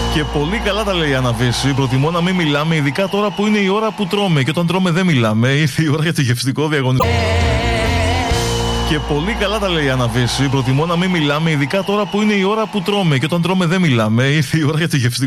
Και πολύ καλά τα λέει η Αναβέση. Προτιμώ να μην μιλάμε, ειδικά τώρα που είναι η ώρα που τρώμε. Και όταν τρώμε δεν μιλάμε. Ήρθε η ώρα για το γευστικό διαγωνισμό. Και πολύ καλά τα λέει η Αναβέση. Προτιμώ να μην μιλάμε, ειδικά τώρα που είναι η ώρα που τρώμε. Και όταν τρώμε δεν μιλάμε. Ήρθε η ώρα για το γευστικό.